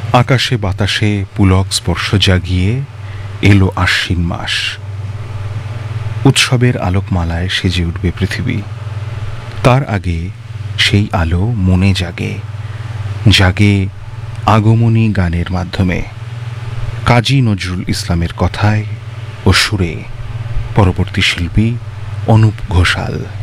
আকাশে বাতাসে পুলক স্পর্শ জাগিয়ে এলো আশ্বিন মাস। উৎসবের আলোকমালায় সেজে উঠবে পৃথিবী। তার আগে সেই আলো মনে জাগে, জাগে আগমনী গানের মাধ্যমে, কাজী নজরুল ইসলামের কথায় ও সুরে। পরবর্তী শিল্পী অনুপ ঘোষাল।